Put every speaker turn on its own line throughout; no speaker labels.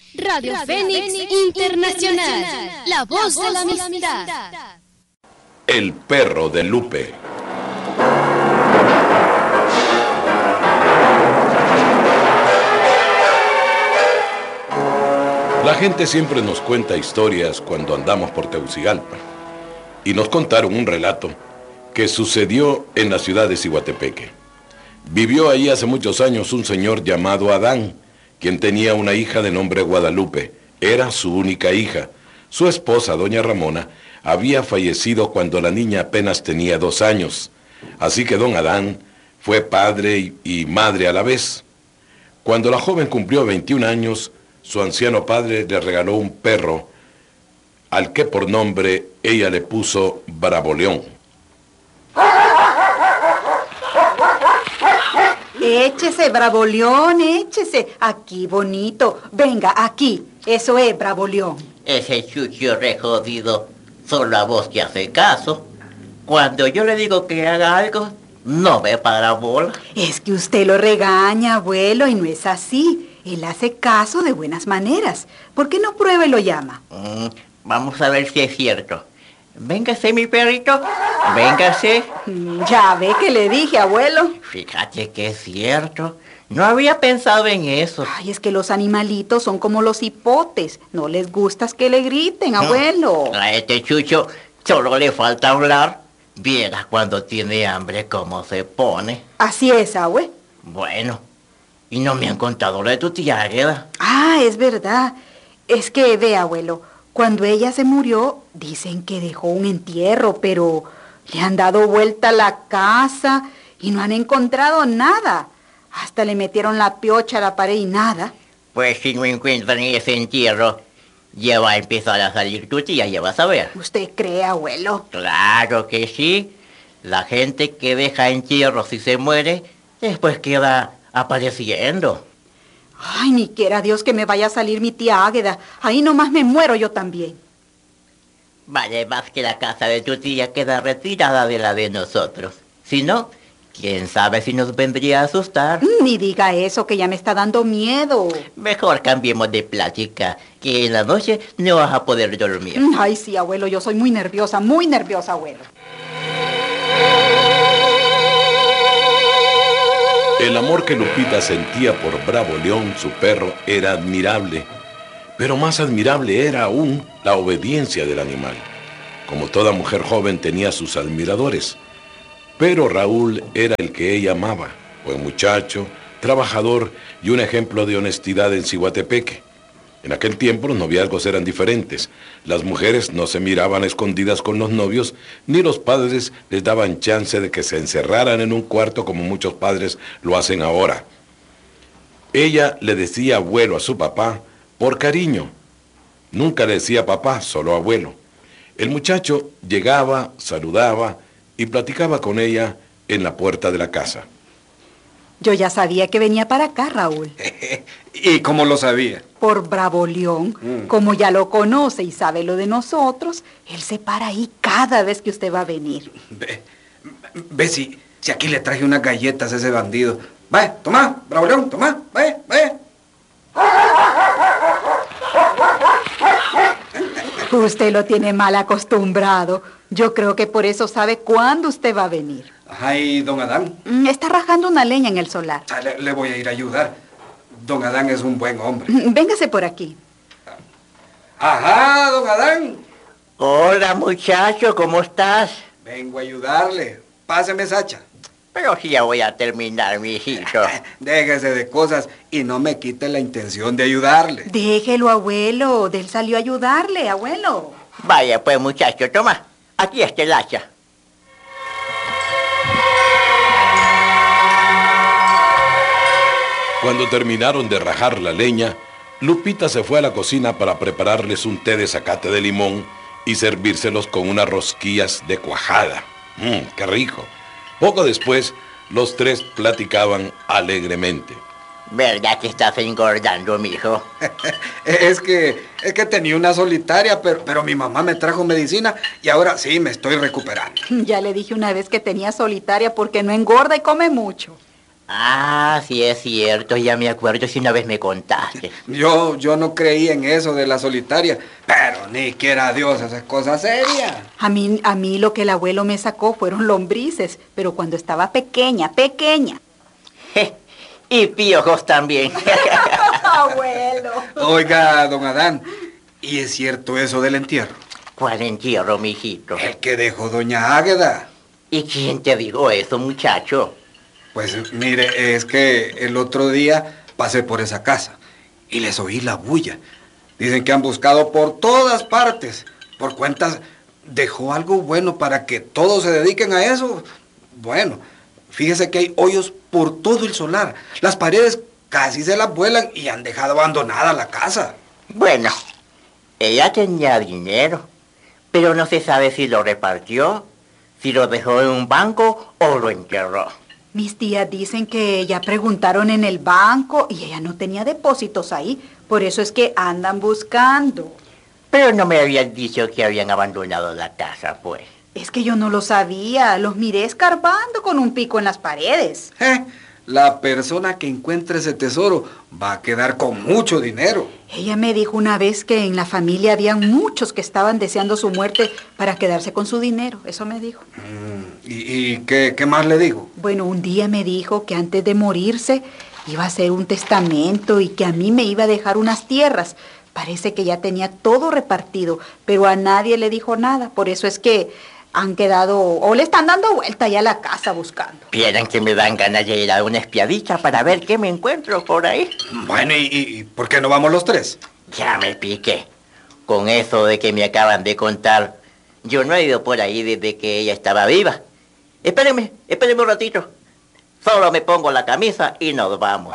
Radio Fénix Internacional, la voz de la amistad.
El perro de Lupe. La gente siempre nos cuenta historias cuando andamos por Tegucigalpa. Y nos contaron un relato que sucedió en la ciudad de Ciguatepeque. Vivió ahí hace muchos años un señor llamado Adán, quien tenía una hija de nombre Guadalupe. Era su única hija. Su esposa, doña Ramona, había fallecido cuando la niña apenas tenía 2 años. Así que don Adán fue padre y madre a la vez. Cuando la joven cumplió 21 años, su anciano padre le regaló un perro, al que por nombre ella le puso Braboleón.
Échese, Braboleón, échese. Aquí, bonito. Venga, aquí. Eso es, Braboleón.
Ese chucho re jodido, solo a vos que hace caso. Cuando yo le digo que haga algo, no me para bola.
Es que usted lo regaña, abuelo, y no es así. Él hace caso de buenas maneras. ¿Por qué no prueba y lo llama?
Vamos a ver si es cierto. Véngase, mi perrito. Véngase.
Ya ve que le dije, abuelo.
Fíjate que es cierto. No había pensado en eso.
Ay, es que los animalitos son como los hipotes. No les gusta que le griten, abuelo.
A este chucho solo le falta hablar. Viera cuando tiene hambre cómo se pone.
Así es, abue.
Bueno, y no me han contado lo de tu tía Águeda.
Ah, es verdad. Es que, ve, abuelo, cuando ella se murió, dicen que dejó un entierro, pero le han dado vuelta a la casa y no han encontrado nada. Hasta le metieron la piocha a la pared y nada.
Pues si no encuentran ese entierro, ya va a empezar a salir tu tía, ya vas a ver.
¿Usted cree, abuelo?
Claro que sí. La gente que deja entierros y se muere, después queda apareciendo.
Ay, ni quiera Dios que me vaya a salir mi tía Águeda. Ahí nomás me muero yo también.
Vale, más que la casa de tu tía queda retirada de la de nosotros. Si no, quién sabe si nos vendría a asustar.
Ni diga eso, que ya me está dando miedo.
Mejor cambiemos de plática, que en la noche no vas a poder dormir.
Ay, sí, abuelo, yo soy muy nerviosa, abuelo.
El amor que Lupita sentía por Braboleón, su perro, era admirable. Pero más admirable era aún la obediencia del animal. Como toda mujer joven tenía sus admiradores. Pero Raúl era el que ella amaba. Buen muchacho, trabajador y un ejemplo de honestidad en Ciguatepeque. En aquel tiempo los noviazgos eran diferentes. Las mujeres no se miraban escondidas con los novios, ni los padres les daban chance de que se encerraran en un cuarto como muchos padres lo hacen ahora. Ella le decía abuelo a su papá por cariño. Nunca le decía papá, solo abuelo. El muchacho llegaba, saludaba y platicaba con ella en la puerta de la casa.
Yo ya sabía que venía para acá, Raúl.
¿Y cómo lo sabía?
Por Braboleón. Como ya lo conoce y sabe lo de nosotros, él se para ahí cada vez que usted va a venir.
Ve si aquí le traje unas galletas a ese bandido. Vaya, toma, Braboleón, toma, vaya.
Usted lo tiene mal acostumbrado. Yo creo que por eso sabe cuándo usted va a venir.
Ay, don Adán.
Está rajando una leña en el solar.
Le voy a ir a ayudar. Don Adán es un buen hombre.
Véngase por aquí.
Ajá, don Adán.
Hola, muchacho, ¿cómo estás?
Vengo a ayudarle. Páseme esa hacha.
Pero si ya voy a terminar, mijito.
Déjese de cosas y no me quite la intención de ayudarle.
Déjelo, abuelo. De él salió a ayudarle, abuelo.
Vaya, pues, muchacho, toma. Aquí está el hacha.
Cuando terminaron de rajar la leña, Lupita se fue a la cocina para prepararles un té de zacate de limón y servírselos con unas rosquillas de cuajada. ¡Qué rico! Poco después, los tres platicaban alegremente.
¿Verdad que estás engordando, mijo?
Es que tenía una solitaria, pero mi mamá me trajo medicina y ahora sí me estoy recuperando.
Ya le dije una vez que tenía solitaria porque no engorda y come mucho.
Ah, sí es cierto, ya me acuerdo si una vez me contaste.
Yo no creía en eso de la solitaria, pero ni quiera Dios, esa es cosa seria.
A mí lo que el abuelo me sacó fueron lombrices, pero cuando estaba pequeña.
Y piojos también.
Abuelo.
Oiga, don Adán, ¿y es cierto eso del entierro?
¿Cuál entierro, mijito?
El que dejó doña Águeda.
¿Y quién te dijo eso, muchacho?
Pues mire, es que el otro día pasé por esa casa y les oí la bulla. Dicen que han buscado por todas partes. Por cuentas, ¿dejó algo bueno para que todos se dediquen a eso? Bueno, fíjese que hay hoyos por todo el solar. Las paredes casi se las vuelan y han dejado abandonada la casa.
Bueno, ella tenía dinero, pero no se sabe si lo repartió, si lo dejó en un banco o lo enterró.
Mis tías dicen que ya preguntaron en el banco y ella no tenía depósitos ahí. Por eso es que andan buscando.
Pero no me habían dicho que habían abandonado la casa, pues.
Es que yo no lo sabía. Los miré escarbando con un pico en las paredes.
La persona que encuentre ese tesoro va a quedar con mucho dinero.
Ella me dijo una vez que en la familia habían muchos que estaban deseando su muerte para quedarse con su dinero. Eso me dijo.
¿Y qué más le digo?
Bueno, un día me dijo que antes de morirse iba a hacer un testamento y que a mí me iba a dejar unas tierras. Parece que ya tenía todo repartido, pero a nadie le dijo nada. Por eso es que han quedado, o le están dando vuelta ya a la casa buscando.
Vieran que me dan ganas de ir a una espiadita para ver qué me encuentro por ahí.
Bueno, ¿y por qué no vamos los tres?
Ya me piqué. Con eso de que me acaban de contar, yo no he ido por ahí desde que ella estaba viva. Espéreme un ratito. Solo me pongo la camisa y nos vamos.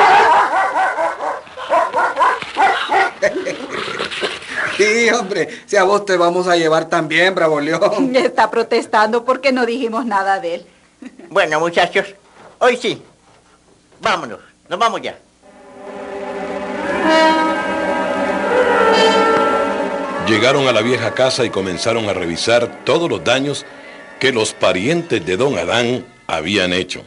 Sí, hombre, si a vos te vamos a llevar también, Bravo León.
Está protestando porque no dijimos nada de él.
Bueno, muchachos, hoy sí. Vámonos, nos vamos ya.
Llegaron a la vieja casa y comenzaron a revisar todos los daños que los parientes de don Adán habían hecho.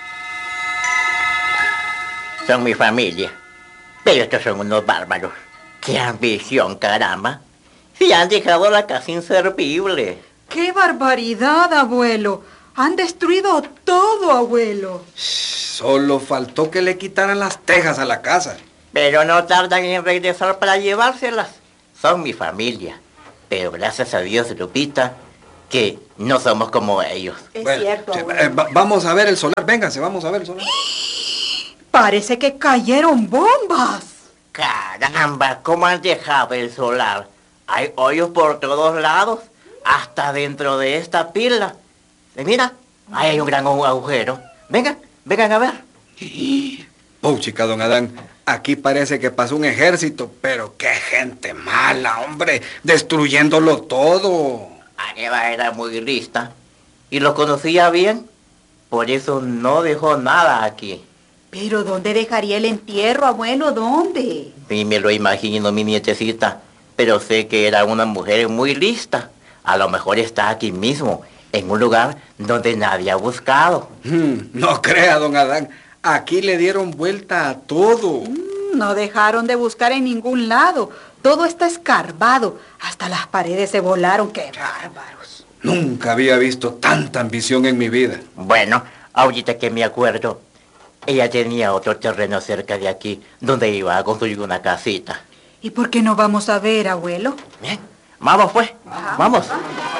Son mi familia, pero estos son unos bárbaros. ¡Qué ambición, caramba! Si han dejado la casa inservible.
¡Qué barbaridad, abuelo! Han destruido todo, abuelo.
Solo faltó que le quitaran las tejas a la casa.
Pero no tardan en regresar para llevárselas. Son mi familia. Pero gracias a Dios, Lupita, que no somos como ellos.
Es
Bueno,
cierto, abuelo.
vamos a ver el solar. Vénganse, vamos a ver el solar.
Parece que cayeron bombas.
Caramba, ¿cómo han dejado el solar? Hay hoyos por todos lados, hasta dentro de esta pila. Mira, ahí hay un gran agujero. Vengan a ver.
Chica, don Adán, aquí parece que pasó un ejército, pero qué gente mala, hombre, destruyéndolo todo.
Aquella era muy lista y lo conocía bien, por eso no dejó nada aquí.
¿Pero dónde dejaría el entierro, abuelo? ¿Dónde?
Y me lo imagino, mi nietecita, pero sé que era una mujer muy lista. A lo mejor está aquí mismo, en un lugar donde nadie ha buscado.
No crea, don Adán, aquí le dieron vuelta a todo.
No dejaron de buscar en ningún lado. Todo está escarbado. Hasta las paredes se volaron. ¡Qué bárbaros!
Nunca había visto tanta ambición en mi vida.
Bueno, ahorita que me acuerdo, ella tenía otro terreno cerca de aquí, donde iba a construir una casita.
¿Y por qué no vamos a ver, abuelo?
Bien, vamos pues, vamos.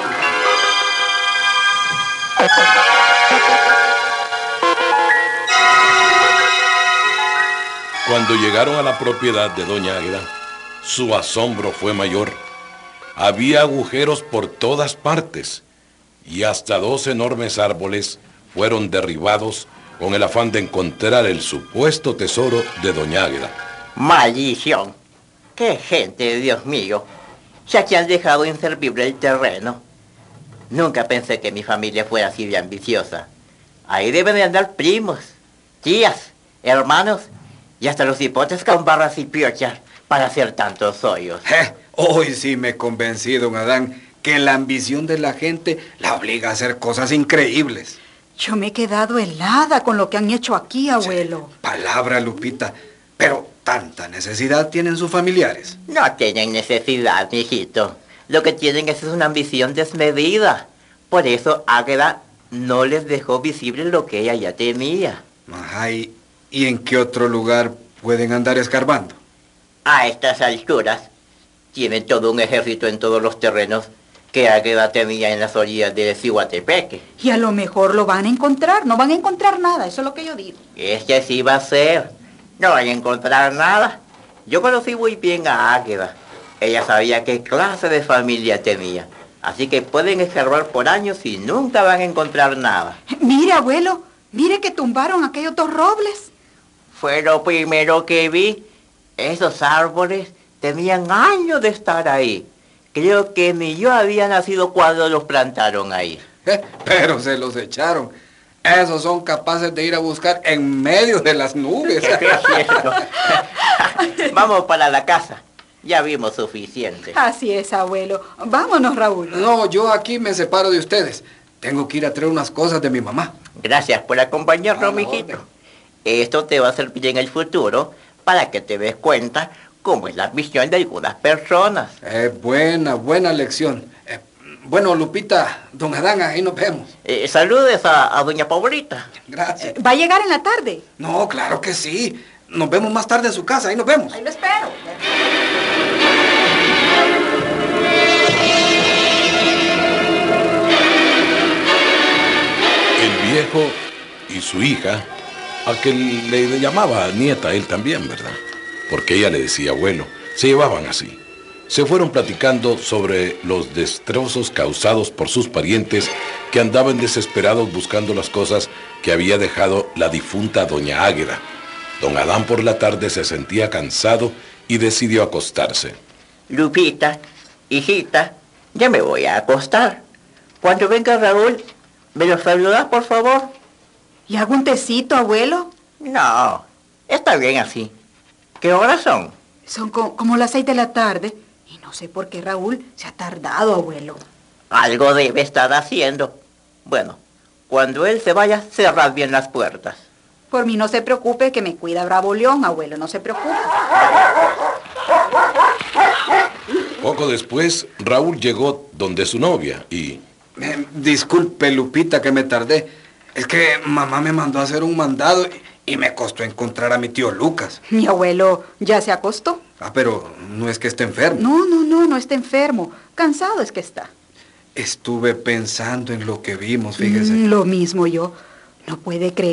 Cuando llegaron a la propiedad de doña Águeda, su asombro fue mayor. Había agujeros por todas partes y hasta 2 enormes árboles fueron derribados con el afán de encontrar el supuesto tesoro de doña Águeda.
¡Maldición! ¡Qué gente, Dios mío! Ya que han dejado inservible el terreno. Nunca pensé que mi familia fuera así de ambiciosa. Ahí deben de andar primos, tías, hermanos y hasta los hipotes con barras y piochas para hacer tantos hoyos.
Hoy sí me convencí, don Adán, que la ambición de la gente la obliga a hacer cosas increíbles.
Yo me he quedado helada con lo que han hecho aquí, abuelo.
Palabra, Lupita. Pero tanta necesidad tienen sus familiares.
No tienen necesidad, mijito. Lo que tienen es una ambición desmedida. Por eso Águeda no les dejó visible lo que ella ya tenía.
Ajá, ¿y en qué otro lugar pueden andar escarbando?
A estas alturas, tienen todo un ejército en todos los terrenos que Águeda tenía en las orillas de Cihuatepeque.
Y a lo mejor lo van a encontrar, no van a encontrar nada, eso es lo que yo digo.
Es que así va a ser. No van a encontrar nada. Yo conocí muy bien a Águeda. Ella sabía qué clase de familia tenía. Así que pueden escarbar por años y nunca van a encontrar nada.
Mire, abuelo, mire que tumbaron aquellos 2 robles.
Fue lo primero que vi. Esos árboles tenían años de estar ahí. Creo que ni yo había nacido cuando los plantaron ahí.
Pero se los echaron. Esos son capaces de ir a buscar en medio de las nubes.
Es cierto. Vamos para la casa. Ya vimos suficiente.
Así es, abuelo. Vámonos, Raúl.
No, yo aquí me separo de ustedes. Tengo que ir a traer unas cosas de mi mamá.
Gracias por acompañarnos,
A la
mijito.
orden.
Esto te va a servir en el futuro para que te des cuenta cómo es la visión de algunas personas.
Buena lección. Bueno, Lupita, don Adán, ahí nos vemos.
Saludes a doña Paulita.
Gracias.
¿Va a llegar en la tarde?
No, claro que sí. Nos vemos más tarde en su casa, ahí nos vemos.
Ahí lo espero.
El viejo y su hija, a que le llamaba nieta él también, ¿verdad? Porque ella le decía abuelo, se llevaban así. Se fueron platicando sobre los destrozos causados por sus parientes que andaban desesperados buscando las cosas que había dejado la difunta doña Águeda. Don Adán por la tarde se sentía cansado y decidió acostarse.
Lupita, hijita, ya me voy a acostar. Cuando venga Raúl, ¿me lo saludas, por favor?
¿Y hago un tecito, abuelo?
No, está bien así. ¿Qué horas son?
Son como las 6 de la tarde. Y no sé por qué Raúl se ha tardado, abuelo.
Algo debe estar haciendo. Bueno, cuando él se vaya, cerrad bien las puertas.
Por mí no se preocupe, que me cuida Bravo León, abuelo, no se preocupe.
Poco después, Raúl llegó donde su novia y...
Disculpe, Lupita, que me tardé. Es que mamá me mandó a hacer un mandado y me costó encontrar a mi tío Lucas.
Mi abuelo ya se acostó.
Pero no es que esté enfermo.
No está enfermo. Cansado es que está.
Estuve pensando en lo que vimos, fíjese.
Lo mismo yo. No puede creer